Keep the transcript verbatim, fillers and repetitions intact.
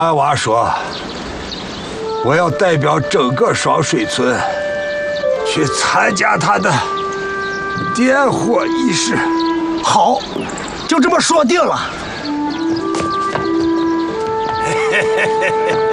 阿娃说：“我要代表整个双水村去参加他的点火仪式。” 好，就这么说定了。 嘿嘿嘿嘿。